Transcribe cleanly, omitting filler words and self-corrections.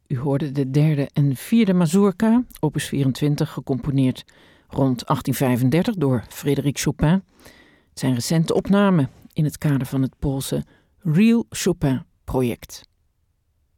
U hoorde de derde en vierde mazurka, opus 24, gecomponeerd rond 1835 door Frédéric Chopin. Het zijn recente opnamen in het kader van het Poolse Real Chopin project.